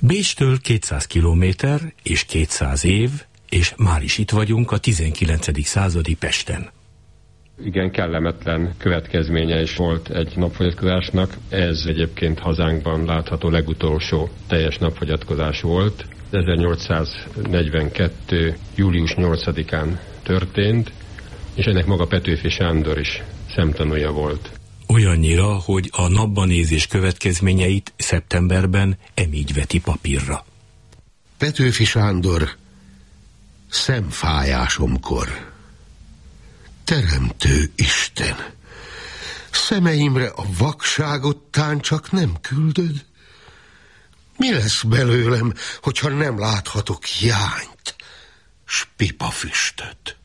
Bécstől 200 kilométer és 200 év, és már is itt vagyunk a 19. századi Pesten. Igen, kellemetlen következménye is volt egy napfogyatkozásnak. Ez egyébként hazánkban látható legutolsó teljes napfogyatkozás volt. 1842. július 8-án történt, és ennek maga Petőfi Sándor is szemtanúja volt. Olyannyira, hogy a napbanézés következményeit szeptemberben így veti papírra. Petőfi Sándor, szemfájásomkor. Teremtő Isten, szemeimre a vakságot tán csak nem küldöd? Mi lesz belőlem, hogyha nem láthatok jányt, s pipafüstöt?